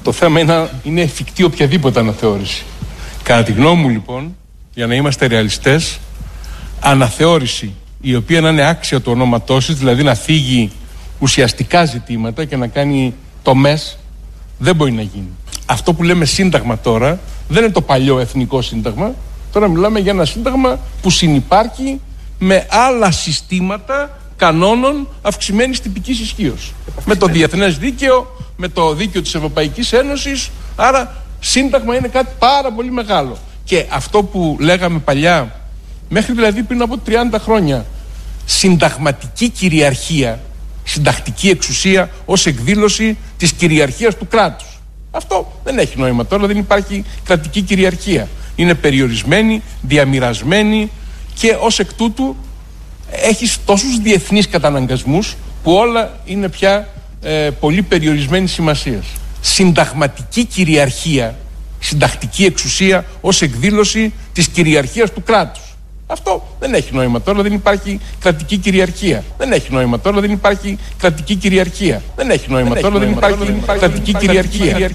Το θέμα είναι εφικτή οποιαδήποτε αναθεώρηση. Κατά τη γνώμη μου, λοιπόν, για να είμαστε ρεαλιστές, αναθεώρηση η οποία να είναι άξια του ονόματός της, δηλαδή να θίγει ουσιαστικά ζητήματα και να κάνει τομές, δεν μπορεί να γίνει. Αυτό που λέμε σύνταγμα τώρα δεν είναι το παλιό εθνικό σύνταγμα. Τώρα μιλάμε για ένα σύνταγμα που συνυπάρχει με άλλα συστήματα κανόνων αυξημένης τυπικής ισχύως. Με το διεθνές δίκαιο, με το δίκαιο της Ευρωπαϊκής Ένωσης. Άρα σύνταγμα είναι κάτι πάρα πολύ μεγάλο. Και αυτό που λέγαμε παλιά, μέχρι δηλαδή πριν από 30 χρόνια, συνταγματική κυριαρχία, συντακτική εξουσία ως εκδήλωση της κυριαρχίας του κράτους. Αυτό δεν έχει νόημα τώρα, δεν υπάρχει κρατική κυριαρχία. Είναι περιορισμένη, διαμοιρασμένη και ως εκ τούτου έχεις τόσους διεθνείς καταναγκασμούς που όλα είναι πια πολύ περιορισμένη σημασίας. Συνταγματική κυριαρχία, συντακτική εξουσία ως εκδήλωση της κυριαρχίας του κράτους. Αυτό δεν έχει νόημα τώρα, δεν υπάρχει κρατική κυριαρχία. Δεν έχει νόημα τώρα, δεν υπάρχει κρατική κυριαρχία. Δεν έχει νόημα τώρα, δεν υπάρχει κρατική κυριαρχία.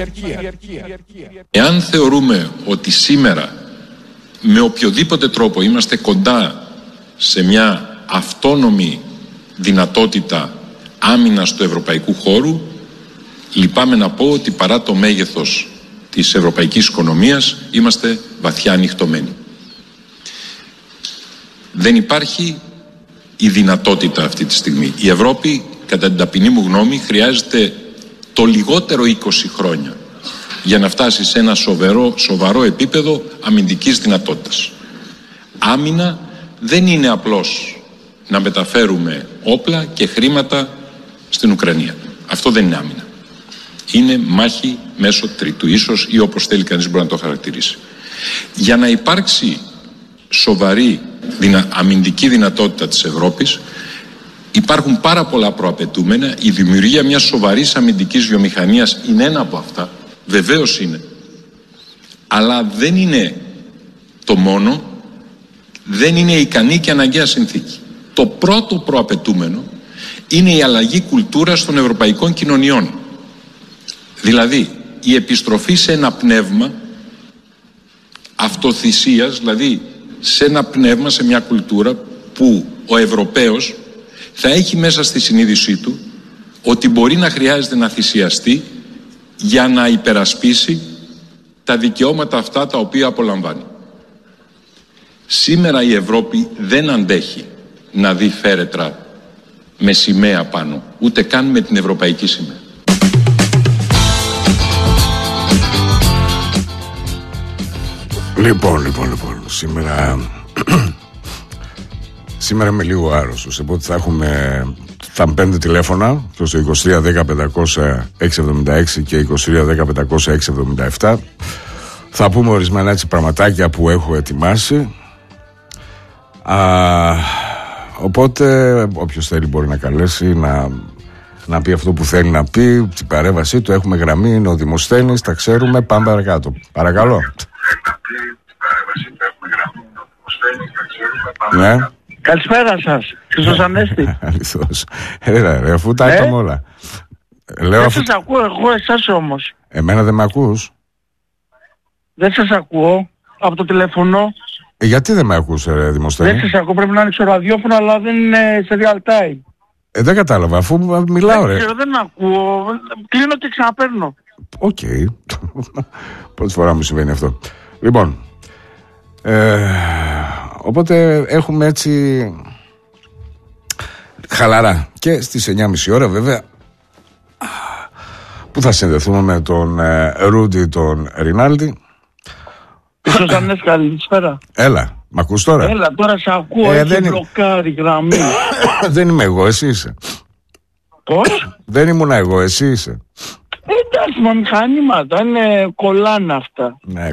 Εάν θεωρούμε ότι σήμερα με οποιοδήποτε τρόπο είμαστε κοντά σε μια αυτόνομη δυνατότητα άμυνας του ευρωπαϊκού χώρου, λυπάμαι να πω ότι παρά το μέγεθος της ευρωπαϊκής οικονομίας είμαστε βαθιά ανοιχτωμένοι. Δεν υπάρχει η δυνατότητα αυτή τη στιγμή. Η Ευρώπη, κατά την ταπεινή μου γνώμη, χρειάζεται το λιγότερο 20 χρόνια για να φτάσει σε ένα σοβαρό επίπεδο αμυντικής δυνατότητας. Άμυνα δεν είναι απλώς να μεταφέρουμε όπλα και χρήματα στην Ουκρανία. Αυτό δεν είναι άμυνα. Είναι μάχη μέσω τρίτου, ίσως, ή όπως θέλει κανείς μπορεί να το χαρακτηρίσει. Για να υπάρξει σοβαρή αμυντική δυνατότητα της Ευρώπης, υπάρχουν πάρα πολλά προαπαιτούμενα. Η δημιουργία μιας σοβαρής αμυντικής βιομηχανίας είναι ένα από αυτά, βεβαίως είναι, αλλά δεν είναι το μόνο, δεν είναι ικανή και αναγκαία συνθήκη. Το πρώτο προαπαιτούμενο είναι η αλλαγή κουλτούρας των ευρωπαϊκών κοινωνιών, δηλαδή η επιστροφή σε ένα πνεύμα αυτοθυσίας, δηλαδή σε ένα πνεύμα, σε μια κουλτούρα που ο Ευρωπαίος θα έχει μέσα στη συνείδησή του ότι μπορεί να χρειάζεται να θυσιαστεί για να υπερασπίσει τα δικαιώματα αυτά τα οποία απολαμβάνει. Σήμερα η Ευρώπη δεν αντέχει να δει φέρετρα με σημαία πάνω, ούτε καν με την ευρωπαϊκή σημαία. Λοιπόν, σήμερα είμαι λίγο άρρωστος, οπότε θα 5 τηλέφωνα στο 23 10 500 676 και 23 10 500 677. Θα πούμε ορισμένα έτσι πραγματάκια που έχω ετοιμάσει. Οπότε όποιος θέλει μπορεί να καλέσει να πει αυτό που θέλει να πει, την παρέμβασή του. Έχουμε γραμμή, είναι ο Δημοσθένης, τα ξέρουμε, πάμε παρακάτω. Παρακαλώ. Ναι. Καλησπέρα σας, Χριστός Ανέστη. Αληθώς. Ρε, αφού τα είπαμε όλα. Δεν σας ακούω εγώ εσάς όμως. Εμένα δεν με ακούς? Δεν σας ακούω από το τηλέφωνο. Γιατί δεν με ακούς, Δημοσθένη? Δεν σας ακούω, πρέπει να ανοίξω ραδιόφωνο, αλλά δεν είναι σε real time. Δεν κατάλαβα, αφού μιλάω, ρε. Δεν ακούω, κλείνω και ξαναπαίρνω. Οκ. Πρώτη φορά μου συμβαίνει αυτό. Λοιπόν, οπότε έχουμε έτσι χαλαρά και στις 9.30 ώρα βέβαια που θα συνδεθούμε με τον Ρούντι τον Ρινάλντι. Ίσως Ανέστη, καλησπέρα. Έλα, μ' ακούς τώρα? Έλα, τώρα σε ακούω, έχει μπλοκάρει γραμμή. Δεν είμαι εγώ, εσύ είσαι. Πώς? Δεν ήμουν εγώ, εσύ είσαι. Εντάξει, μα μηχανήματα, είναι κολλάνε αυτά. Ναι,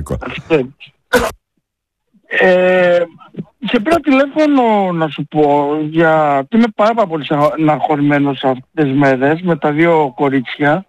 σε πρώτο τηλέφωνο να σου πω, γιατί είμαι πάρα πολύ στεναχωρημένος αυτές τις μέρες με τα δύο κορίτσια.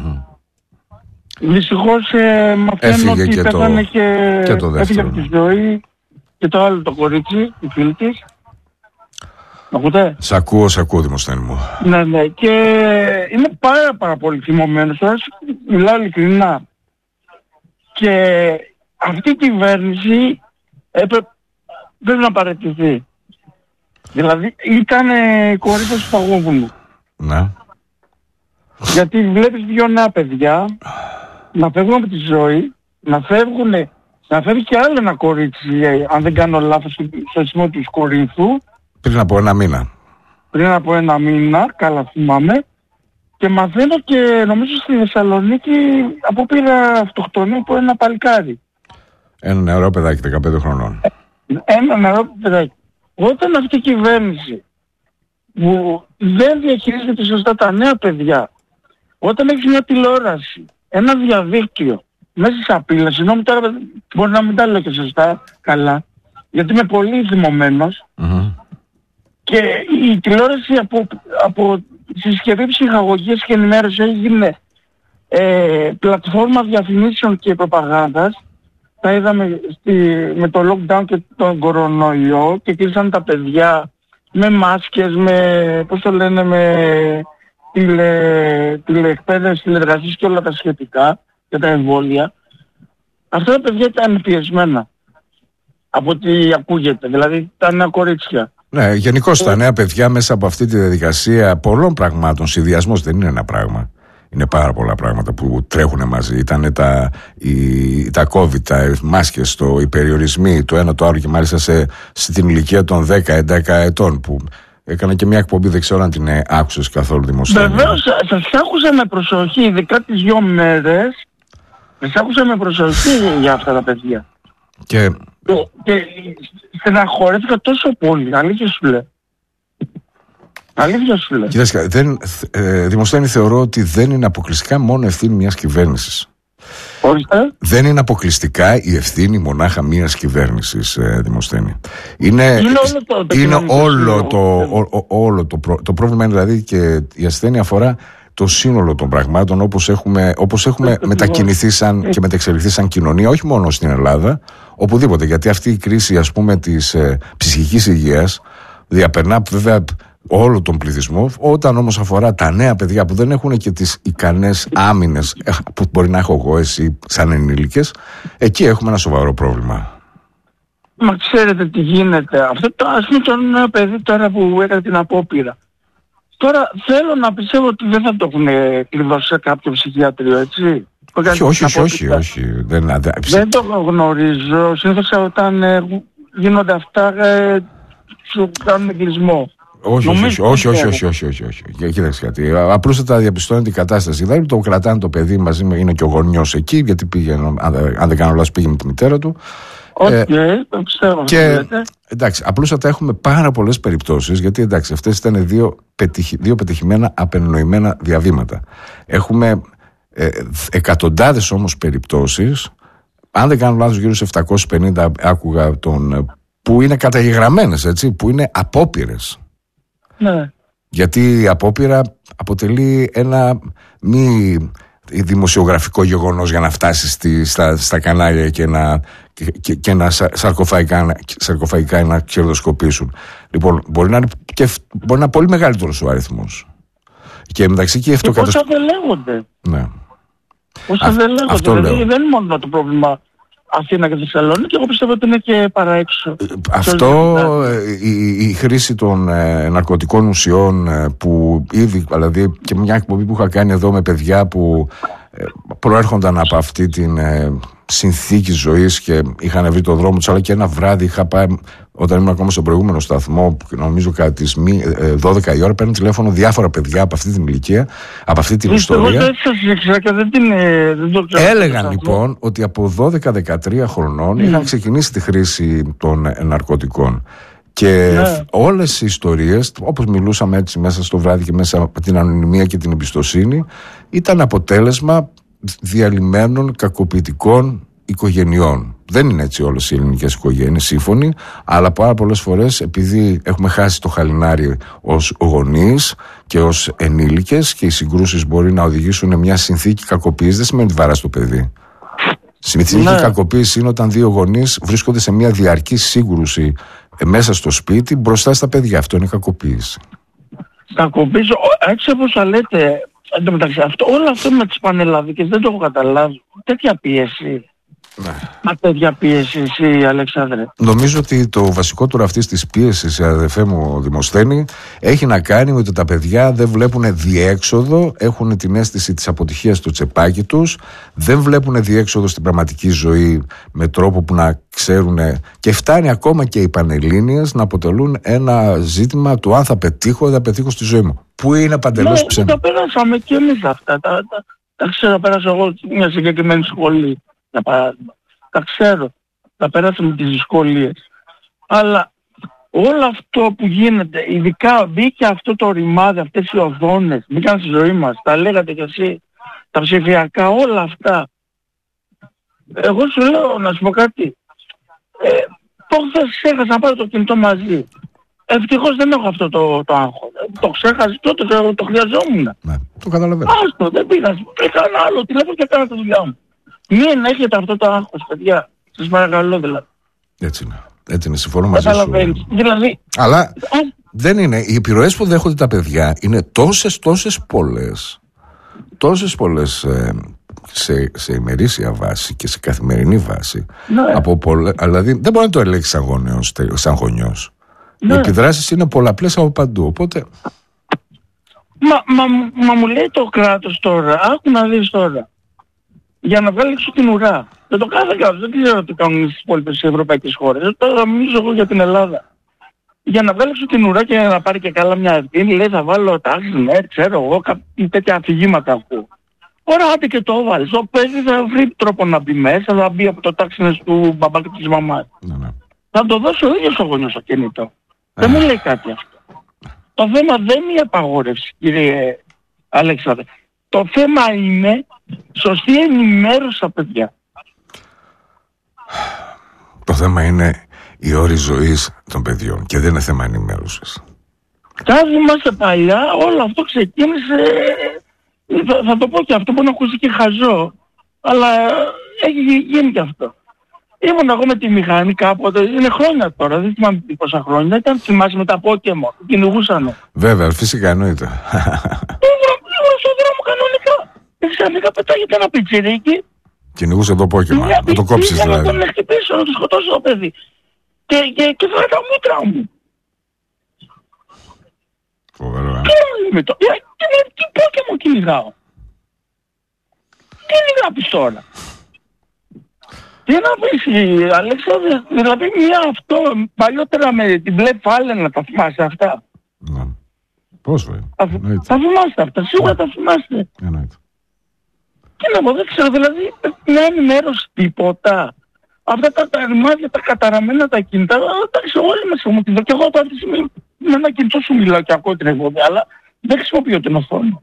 Δυστυχώς μαθαίνω ότι πέθανε και έφυγε από τη ζωή και το άλλο το κορίτσι, η φίλη της. Ακούτε? Σ' ακούω, Δημοσθένη μου. Ναι, και είμαι πάρα πολύ θυμωμένος. μιλάω ειλικρινά. Και αυτή η κυβέρνηση πρέπει να παραιτηθεί. Δηλαδή ήταν κορύφωση του Παγόβουνου. Ναι. Γιατί βλέπεις 2 νέα παιδιά να φεύγουν από τη ζωή, να φεύγει και άλλο ένα κορίτσι, αν δεν κάνω λάθος, στο αριθμό του Κορίνθου. Πριν από 1 μήνα. Πριν από 1 μήνα, καλά θυμάμαι. Και μαθαίνω και νομίζω στη Θεσσαλονίκη απόπειρα αυτοκτονία από ένα παλικάρι. Ένα νεαρό παιδάκι 15 χρονών. Ένα νεαρό παιδάκι. Όταν αυτή η κυβέρνηση που δεν διαχειρίζεται σωστά τα νέα παιδιά, όταν έχεις μια τηλεόραση, ένα διαδίκτυο μέσα σε απειλή, συγγνώμη τώρα μπορεί να μην τα λέω και σωστά καλά, γιατί είμαι πολύ θυμωμένος, και η τηλεόραση από συσκευή ψυχαγωγίας και ενημέρωση έγινε πλατφόρμα διαφημίσεων και προπαγάνδας. Τα είδαμε με το lockdown και τον κορονοϊό και κλείσαν τα παιδιά με μάσκες, με τηλεεκπαίδευση, τηλεργασίες και όλα τα σχετικά και τα εμβόλια. Αυτά τα παιδιά ήταν πιεσμένα από ό,τι ακούγεται, δηλαδή τα νέα κορίτσια. Ναι, γενικώς τα νέα παιδιά μέσα από αυτή τη διαδικασία πολλών πραγμάτων, συνδυασμός δεν είναι ένα πράγμα. Είναι πάρα πολλά πράγματα που τρέχουν μαζί. Ήταν τα COVID, τα μάσκες, οι περιορισμοί, το ένα το άλλο, και μάλιστα στην ηλικία των 10-11 ετών, που έκανα και μια εκπομπή, δεν ξέρω αν την άκουσες καθόλου δημοσίευμα. Βεβαίως, σας άκουσα με προσοχή, ειδικά τις 2 μέρες. Σας άκουσα με προσοχή για αυτά τα παιδιά. Και στεναχωρέθηκα τόσο πολύ, αλήθεια σου λέω. Αλήθεια σου λέω. Κοιτάξτε, Δημοσθένη, θεωρώ ότι δεν είναι αποκλειστικά μόνο ευθύνη μιας κυβέρνησης. Δεν είναι αποκλειστικά η ευθύνη μονάχα μιας κυβέρνησης, Δημοσθένη. Είναι όλο το πρόβλημα, δηλαδή, και η ασθένεια αφορά το σύνολο των πραγμάτων, όπως έχουμε μετακινηθεί και μεταξελιχθεί σαν κοινωνία, όχι μόνο στην Ελλάδα, οπουδήποτε. Γιατί αυτή η κρίση, ας πούμε, της ψυχικής υγείας διαπερνά βέβαια όλο τον πληθυσμό. Όταν όμως αφορά τα νέα παιδιά που δεν έχουν και τις ικανές άμυνες που μπορεί να έχω εγώ, εσύ, σαν ενήλικες, εκεί έχουμε ένα σοβαρό πρόβλημα. Μα ξέρετε τι γίνεται. Αυτό ας πούμε το νέο παιδί τώρα που έκανε την απόπειρα. Τώρα θέλω να πιστεύω ότι δεν θα το έχουν κλειδώσει σε κάποιο ψυχιατρίο, έτσι. Όχι. Δεν το γνωρίζω. Συνήθως όταν γίνονται αυτά σου κάνουν κλεισμό. Όχι. Κοίταξε κάτι. Απλούστατα διαπιστώνεται η κατάσταση. Δηλαδή το κρατάνε το παιδί μαζί με, είναι και ο γονιός εκεί, γιατί πήγαινε, αν δεν κάνω λάθος, πήγε με τη μητέρα του. Το πιστεύω. Και εντάξει, απλούστατα έχουμε πάρα πολλές περιπτώσεις, γιατί εντάξει, αυτές ήταν δύο πετυχημένα απενοημένα διαβήματα. Έχουμε εκατοντάδες όμως περιπτώσεις, αν δεν κάνω λάθος, γύρω σε 750 άκουγα που είναι καταγεγραμμένες, έτσι, που είναι απόπειρες. Ναι. Γιατί η απόπειρα αποτελεί ένα μη δημοσιογραφικό γεγονός για να φτάσει στα κανάλια και να σαρκοφαγικά να κερδοσκοπήσουν. Λοιπόν, μπορεί να είναι πολύ μεγαλύτερος ο αριθμός. Και μεταξύ και αυτό πόσα δεν λέγονται. Ναι. Πόσα δεν λέγονται. Δηλαδή δεν είναι μόνο το πρόβλημα Αθήνα και Θεσσαλονίκη, εγώ πιστεύω ότι είναι και παραέξω. Αυτό, η χρήση των ναρκωτικών ουσιών, που ήδη, δηλαδή, και μια εκπομπή που είχα κάνει εδώ με παιδιά που προέρχονταν από αυτή την συνθήκη ζωής και είχαν βρει το δρόμο τους, αλλά και ένα βράδυ είχα πάει, όταν ήμουν ακόμα στον προηγούμενο σταθμό, νομίζω κατά τις 12 η ώρα, παίρνουν τηλέφωνο διάφορα παιδιά από αυτή την ηλικία, από αυτή την ιστορία. Έλεγαν λοιπόν ότι από 12-13 χρονών είχαν ξεκινήσει τη χρήση των ναρκωτικών. Και όλες οι ιστορίες, όπως μιλούσαμε έτσι μέσα στο βράδυ και μέσα από την ανωνυμία και την εμπιστοσύνη, ήταν αποτέλεσμα διαλυμένων κακοποιητικών οικογενειών. Δεν είναι έτσι όλες οι ελληνικές οικογένειες σύμφωνοι, αλλά πάρα πολλές φορές, επειδή έχουμε χάσει το χαλινάρι ως γονείς και ως ενήλικες, και οι συγκρούσεις μπορεί να οδηγήσουν μια συνθήκη κακοποίησης, δεν σημαίνει ότι βαράς το παιδί. Συνθήκη κακοποίηση είναι όταν δύο γονείς βρίσκονται σε μια διαρκή σύγκρουση μέσα στο σπίτι μπροστά στα παιδιά. Αυτό είναι κακοποίηση. Κακοποίηση, έτσι όπως θα λέτε, Εν τω μεταξύ, όλο αυτό με τις πανελλαδικές δεν το έχω καταλάβει. Τέτοια πίεση. Ναι. Μα τέτοια πίεση εσύ, Αλέξανδρε. Νομίζω ότι το βασικότερο αυτής της πίεσης, αδερφέ μου Δημοσθένη, έχει να κάνει με ότι τα παιδιά δεν βλέπουν διέξοδο, έχουν την αίσθηση της αποτυχίας στο τσεπάκι τους, δεν βλέπουν διέξοδο στην πραγματική ζωή με τρόπο που να ξέρουν, και φτάνει ακόμα και οι Πανελλήνιες να αποτελούν ένα ζήτημα του αν θα πετύχω ή δεν θα πετύχω στη ζωή μου. Που είναι παντελώς ψέμα. Τα πέρασαμε και εμείς αυτά. Τα ξέρω, πέρασα εγώ μια συγκεκριμένη σχολή. Για παράδειγμα. Τα ξέρω. Τα πέρασαμε τις δυσκολίες. Αλλά όλο αυτό που γίνεται, ειδικά μπήκε αυτό το ρημάδι, αυτές οι οδόνες, μπήκαν στη ζωή μας. Τα λέγατε κι εσύ. Τα ψηφιακά, όλα αυτά. Εγώ σου λέω να σου πω κάτι. Πόχθες έχασα να πάρω το κινητό μαζί. Ευτυχώς δεν έχω αυτό το άγχος. Το ξέχασα, τότε το χρειαζόμουν. Ναι, το καταλαβαίνω. Άστο, δεν πειράζει. Έκανα άλλο τηλέφωνο και έκανα τη δουλειά μου. Μην έχετε αυτό το άγχος, παιδιά. Σας παρακαλώ δηλαδή. Έτσι είναι. Έτσι είναι, συμφωνώ μαζί σου. Δηλαδή, αλλά δεν είναι. Οι επιρροές που δέχονται τα παιδιά είναι τόσες πολλές. Τόσες πολλές σε ημερήσια βάση και σε καθημερινή βάση. Ναι. Δηλαδή δεν μπορεί να το ελέγξει σαν γονιός. Ναι. Οι επιδράσεις είναι πολλαπλές από παντού. Οπότε... Μα μου λέει το κράτος τώρα, άκου να δεις τώρα, για να βγάλει έξω την ουρά. Δεν το κάθε κράτος, δεν ξέρω τι κάνουν στις υπόλοιπες ευρωπαϊκές χώρες. Τώρα μιλήσω εγώ για την Ελλάδα. Για να βγάλει έξω την ουρά και να πάρει και καλά μια ευθύνη, λέει θα βάλω τάξεις, ναι, ξέρω εγώ, κάτι τέτοια αφηγήματα ακούω. Ωραία, άντε και το έβαλες. Το παιδί θα βρει τρόπο να μπει μέσα, θα μπει από το τάξινες του μπαμπά και της μαμάς. Ναι. Θα το δώσει ο ίδιος ο γονιός στο κινητό. Δεν μου λέει κάτι αυτό. Το θέμα δεν είναι η απαγόρευση, κύριε Αλέξανδρε. Το θέμα είναι σωστή ενημέρωση στα παιδιά. Το θέμα είναι η όρη ζωής των παιδιών και δεν είναι θέμα ενημέρωσης. Κάθε είμαστε παλιά, όλο αυτό ξεκίνησε, θα το πω και αυτό που να ακούσει και χαζό, αλλά έχει γίνει και αυτό. Ήμουν εγώ με τη μηχανή κάποτε, είναι χρόνια τώρα, δεν θυμάμαι πόσα χρόνια, ήταν θυμάσαι με τα Pokemon, κυνηγούσανε. Βέβαια, φυσικά εννοείται. Ήμουν στον δρόμο κανονικά. Και ξαφνικά πετάγεται ένα πιτσιρίκι. Κυνηγούσε το Pokemon, να το κόψεις δηλαδή. Να τον χτυπήσω, να το σκοτώσω το παιδί. Και φάει τα μούτρα μου. Φοβερό, τι Pokemon κυνηγάω. Τι κυνηγάπεις τώρα. Τι να πεις, Αλέξανδρε, δηλαδή μια αυτό, παλιότερα με την μπλε φάλαινα να τα θυμάσαι αυτά. Ναι. Πώς βέβαια. Θα θυμάστε αυτά, σίγουρα τα θυμάστε. Εννοείται. Τι να πω, δεν ξέρω, δηλαδή μια ενημέρωση τίποτα. Αυτά τα ρημάδια, τα καταραμένα τα κινητά, εντάξει όλοι μας έχουμε την. Και εγώ τώρα με ένα κινητό σου μιλάω και ακούω την εκπομπή, αλλά δεν χρησιμοποιώ την οθόνη.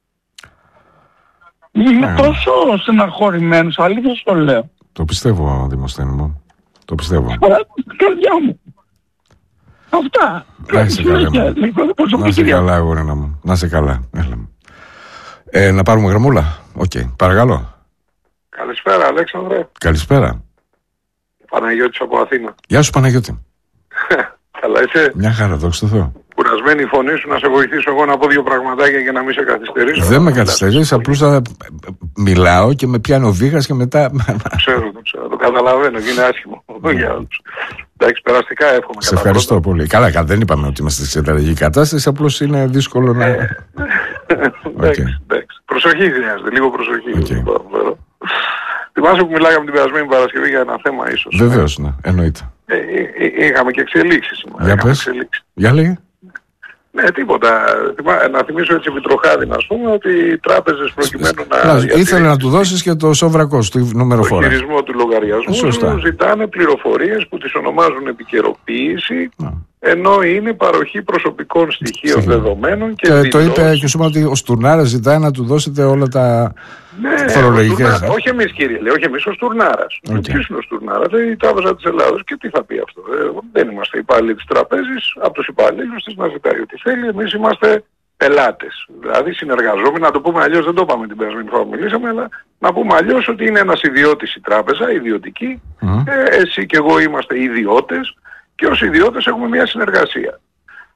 Είμαι τόσο στεναχωρημένος, αλήθεια το λέω. Το πιστεύω, Δημοσθένη μου. Το πιστεύω. Την καρδιά μου. Αυτά. Να είσαι καλά. Να είσαι καλά, αγόρινα μου. Να είσαι καλά. Να πάρουμε γραμμούλα. Οκ. Παρακαλώ. Καλησπέρα, Αλέξανδρε. Καλησπέρα. Παναγιώτης από Αθήνα. Γεια σου, Παναγιώτη. Καλά είσαι. Μια χαρά, δόξα τω Θεώ. Κουρασμένη η φωνή σου, να σε βοηθήσω εγώ να πω δύο πραγματάκια για να μην σε καθυστερήσω. Δεν με καθυστερείς, απλώς θα μιλάω και με πιάνει ο βήχας και μετά. Το καταλαβαίνω και είναι άσχημο για όλους. Εντάξει, περαστικά εύχομαι. Σε ευχαριστώ πολύ. Καλά, δεν είπαμε ότι είμαστε σε αλλαγή κατάσταση, απλώς είναι δύσκολο να. Εντάξει. Προσοχή χρειάζεται, λίγο προσοχή. Θυμάσαι που μιλάγαμε την περασμένη Παρασκευή για ένα θέμα ίσως. Βεβαίως, ναι, εννοείται. Είχαμε και εξελίξεις σήμερα. Για πες. Για λέγε. Ναι, τίποτα. Να θυμίσω έτσι επιτροχάδι, να πούμε, ότι οι τράπεζες προκειμένου να. Ήθελε να του δώσεις και το σόβρακό του νούμερο φόρα. Το χειρισμό του λογαριασμού ζητάνε πληροφορίες που τις ονομάζουν επικαιροποίηση, ενώ είναι παροχή προσωπικών στοιχείων δεδομένων και το είπε και σου είπα ότι ο Στουρνάρας ζητάει να του δώσετε όλα τα φορολογικές. Όχι εμείς, κύριε, όχι εμείς, ο Στουρνάρας. Ποιος είναι ο Στουρνάρας? Η Τράπεζα της Ελλάδος. Και τι θα πει αυτό? Δεν είμαστε υπάλληλοι της τραπέζης, από τους υπαλλήλους της να ζητάει ό,τι θέλει. Εμείς είμαστε πελάτες. Δηλαδή συνεργαζόμενοι, να το πούμε αλλιώς, δεν το είπαμε την περασμένη φορά που μιλήσαμε, αλλά να πούμε αλλιώς ότι είναι ένας ιδιώτης η τράπεζα, ιδιωτική. Εσύ και εγώ είμαστε ιδιώτες και ως ιδιώτες έχουμε μια συνεργασία.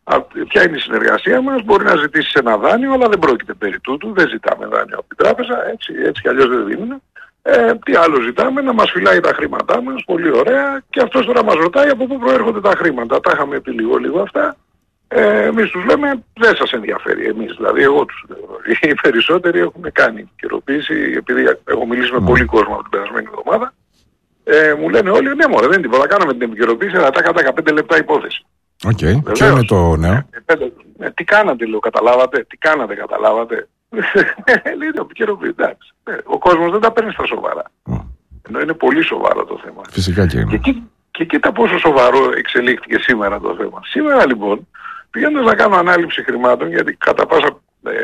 Ποια είναι η συνεργασία μας? Μπορεί να ζητήσεις ένα δάνειο, αλλά δεν πρόκειται περί τούτου, δεν ζητάμε δάνειο από την τράπεζα, έτσι κι αλλιώς δεν δίνουν. Τι άλλο ζητάμε? Να μας φυλάει τα χρήματά μας, πολύ ωραία, και αυτός τώρα μας ρωτάει από πού προέρχονται τα χρήματα. Τα είχαμε πει λίγο αυτά. Εμείς τους λέμε, δεν σας ενδιαφέρει. Εμείς, δηλαδή εγώ τους λέω. Οι περισσότεροι έχουν κάνει επικαιροποίηση, επειδή έχω μιλήσει με πολύ κόσμο από την περασμένη εβδομάδα. Μου λένε όλοι, ναι μωρέ, δεν τίποτα, κάναμε την επικαιροποίηση, αλλά τα 15 λεπτά υπόθεση. Οκ. Ποιο είναι το νέο? Τι κάνατε, λέω, καταλάβατε? Τι κάνατε, καταλάβατε? Λέει, επικαιροποίηση, εντάξει. Ο κόσμος δεν τα παίρνει στα σοβαρά. Ενώ είναι πολύ σοβαρό το θέμα. Φυσικά και είναι. Και κοίτα πόσο σοβαρό εξελίχθηκε σήμερα το θέμα. Σήμερα λοιπόν, πηγαίνοντας να κάνω ανάληψη χρημάτων, γιατί κατά πάσα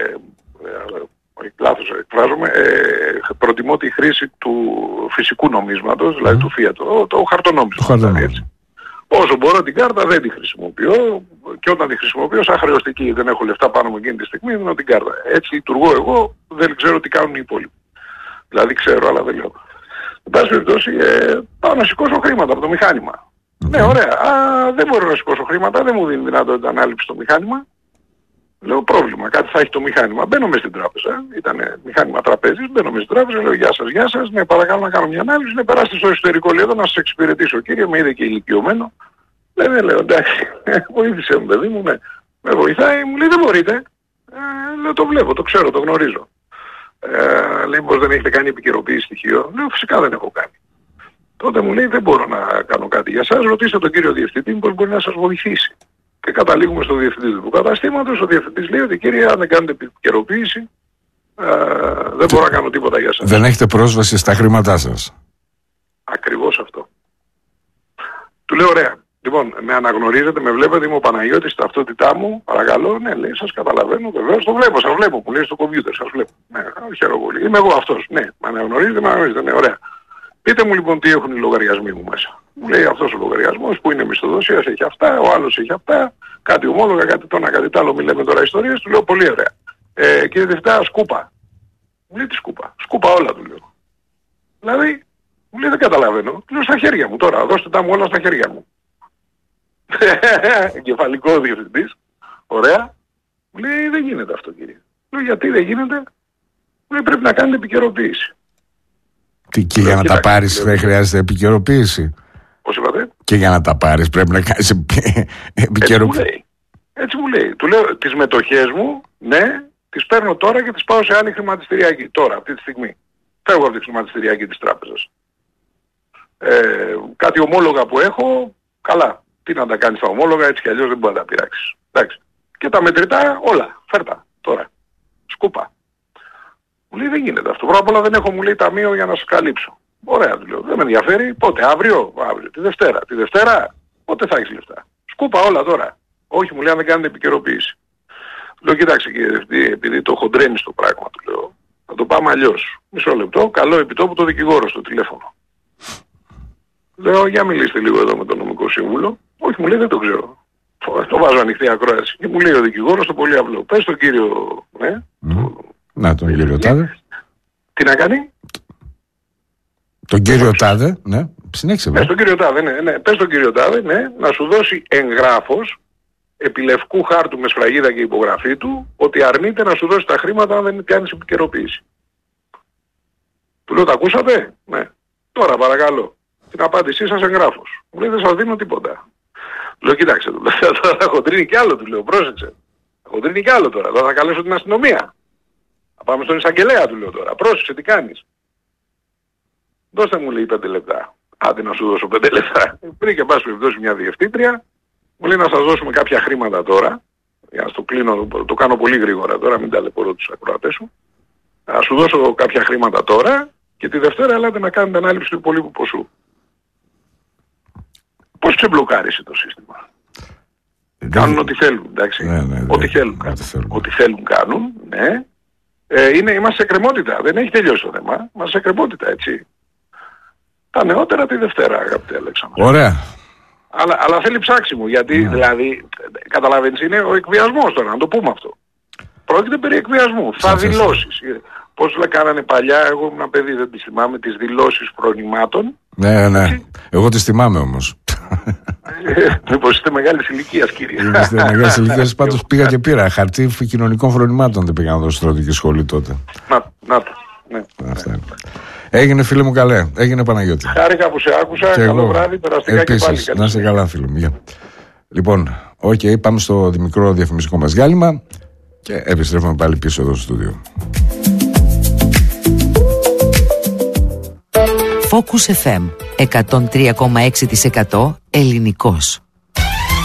λάθος εκφράζομαι, προτιμώ τη χρήση του φυσικού νομίσματος, δηλαδή του fiat, το χαρτονόμισμα. Έτσι. Όσο μπορώ την κάρτα δεν τη χρησιμοποιώ, και όταν τη χρησιμοποιώ σαν χρεωστική, δεν έχω λεφτά πάνω μου εκείνη τη στιγμή, δίνω την κάρτα. Έτσι λειτουργώ εγώ, δεν ξέρω τι κάνουν οι υπόλοιποι. Δηλαδή ξέρω, αλλά δεν λέω. Εν πάση περιπτώσει, πάω να σηκώσω χρήματα από το μηχάνημα. Ναι, ωραία. Δεν μπορώ να σηκώσω χρήματα, δεν μου δίνει δυνατότητα ανάληψη το μηχάνημα. Λέω πρόβλημα, κάτι θα έχει το μηχάνημα. Μπαίνω μες στην τράπεζα, ήταν μηχάνημα τραπέζης, μπαίνω μες στην τράπεζα, λέω γεια σας, ναι, παρακαλώ να κάνω μια ανάλυση, ναι, περάστε στο εσωτερικό λίγο να σας εξυπηρετήσω. Κύριε, με είδε και ηλικιωμένο. Ναι, λέω εντάξει, βοήθησε μου παιδί μου, ναι. Με βοηθάει, μου λέει δεν μπορείτε. Λέω το βλέπω, το ξέρω, το γνωρίζω. Λέει πως δεν έχετε κάνει επικαιροποίηση στοιχείων. Λέω φυσικά δεν έχω κάνει. Τότε μου λέει δεν μπορώ να κάνω κάτι για σας, ρωτήστε τον κύριο διευθυντή πως μπορεί να σας βοηθήσει. Και καταλήγουμε στο διευθυντή του καταστήματος, ο διευθυντής λέει ότι κύριε αν δεν κάνετε επικαιροποίηση δεν μπορώ να κάνω τίποτα για σας. Δεν έχετε πρόσβαση στα χρήματά σας. Ακριβώς αυτό. Του λέω ωραία. Λοιπόν, με αναγνωρίζετε, με βλέπετε, είμαι ο Παναγιώτης, ταυτότητά μου, παρακαλώ, ναι, λέει, σας καταλαβαίνω, βεβαίως, το βλέπω, σας βλέπω, μου λέει στο κομπιούτερ, σας βλέπω. Ναι, χαίρομαι πολύ. Είμαι εγώ αυτός, ναι, με αναγνωρίζετε, ναι, ωραία. Πείτε μου λοιπόν τι έχουν οι λογαριασμοί μου μέσα. Μου λέει αυτός ο λογαριασμός που είναι μισθοδοσίας έχει αυτά, ο άλλος έχει αυτά, κάτι ομόλογα, κάτι το ένα, κάτι το άλλο, μη λέμε τώρα ιστορίες, του λέω πολύ ωραία. Κύριε Διευθυντά, σκούπα. Μου λέει τι σκούπα, σκούπα όλα του λέω. Δηλαδή, μου λέει δεν καταλαβαίνω, του λέω στα χέρια μου τώρα, δώστε τα μου όλα στα χέρια μου. Εγκεφαλικό διευθυντής, ωραία. Μου λέει δεν γίνεται αυτό κύριε. Λέω γιατί δεν γίνεται? Μου λέει πρέπει να κάνετε επικαιροποίηση. Και για να τα πάρεις δεν χρειάζεται επικαιροποίηση? Πώς είπατε? Και για να τα πάρεις πρέπει να κάνεις επικαιροποίηση. Έτσι μου λέει. Του λέω τις μετοχές μου, ναι, τις παίρνω τώρα και τις πάω σε άλλη χρηματιστηριακή. Τώρα, αυτή τη στιγμή. Φεύγω από τη χρηματιστηριακή της τράπεζας. Κάτι ομόλογα που έχω, καλά. Τι να τα κάνεις τα ομόλογα, έτσι κι αλλιώς δεν μπορεί να τα πειράξεις. Εντάξει. Και τα μετρητά όλα, φέρτα τώρα. Σκούπα. Μου λέει δεν γίνεται αυτό. Πρώτα απ' όλα δεν έχω, μου λέει, ταμείο για να σου καλύψω. Ωραία, του λέω. Δεν με ενδιαφέρει. Πότε, αύριο, τη Δευτέρα. Τη Δευτέρα, πότε θα έχεις λεφτά? Σκούπα όλα τώρα. Όχι, μου λέει, αν δεν κάνετε επικαιροποίηση. Λέω, κοιτάξτε κύριε Διευθυντή, επειδή το χοντρένεις το πράγμα, του λέω, θα το πάμε αλλιώς. Μισό λεπτό, καλό επιτόπου το δικηγόρο στο τηλέφωνο. Λέω, για μιλήστε λίγο εδώ με τον νομικό σύμβουλο. Όχι, μου λέει, δεν το ξέρω. Το βάζω ανοιχτή ακρόαση. Και μου λέει ο δικηγόρος το πολύ απλό. Πες τον κύριο, ναι. Να, τον κύριο Τάδε. Τι να κάνει? Τον κύριο Τάδε, ναι. Συνέχισε. Πες τον κύριο Τάδε, ναι. Πες τον κύριο Τάδε, ναι, να σου δώσει εγγράφος επί λευκού χάρτου με σφραγίδα και υπογραφή του ότι αρνείται να σου δώσει τα χρήματα αν δεν κάνεις επικαιροποίηση. Του λέω, τα ακούσατε? Ναι. Τώρα παρακαλώ. Την απάντησή σας εγγράφος. Μου λέει δεν σας δίνω τίποτα. Λέω κοιτάξτε, τώρα χοντρίνει κι άλλο, του λέω, πρόσεξε. Χοντρίνει κι άλλο τώρα, θα καλέσω την αστυνομία. Θα πάμε στον εισαγγελέα, του λέω τώρα, πρόσεξε τι κάνεις. Δώστε μου λέει 5 λεπτά. Άντε να σου δώσω 5 λεπτά. Πριν και πας περιπτώσει μια διευθύντρια, μου λέει να σας δώσουμε κάποια χρήματα τώρα. Για να στο κλείνω, το κάνω πολύ γρήγορα τώρα, μην ταλαιπωρώ τους ακροατές σου. Να σου δώσω κάποια χρήματα τώρα και τη Δευτέρα ελάτε να κάνετε ανάληψη του υπολείπου ποσού. Πώς ξεμπλοκάρισε το σύστημα? Κάνουν ό,τι θέλουν, εντάξει. Ό,τι θέλουν κάνουν. Ό,τι θέλουν κάνουν, ναι. Είμαστε σε εκκρεμότητα. Δεν έχει τελειώσει το θέμα. Είμαστε σε εκκρεμότητα, έτσι. Τα νεότερα τη Δευτέρα, αγαπητέ Αλέξανδρο. Ωραία. Αλλά θέλει ψάξιμο, γιατί δηλαδή, καταλαβαίνεις, είναι ο εκβιασμός τώρα, να το πούμε αυτό. Πρόκειται περί εκβιασμού. Θα δηλώσεις. Πώς κάνανε παλιά, εγώ ήμουν παιδί, δεν τις θυμάμαι, τις δηλώσεις προνημάτων. Ναι. Εγώ τις θυμάμαι όμως. Μήπως είστε μεγάλης ηλικίας, κύριε? Είστε μεγάλης ηλικίας, πάντως πήγα και πήρα χαρτί κοινωνικών φρονημάτων, δεν πήγα να δω στρατιωτική σχολή τότε. Να το. Ναι. Αυτά είναι. Έγινε, φίλε μου, καλέ. Έγινε, Παναγιώτη. Χάρηκα που σε άκουσα. Και καλό εγώ. βράδυ, περαστικά Επίσης, και πάλι. να είσαι καλά, φίλε μου. Λοιπόν, πάμε στο μικρό διαφημιστικό μας διάλειμμα και επιστρέφουμε πάλι πίσω εδώ στο στούντιο. Focus FM 103,6% ελληνικός.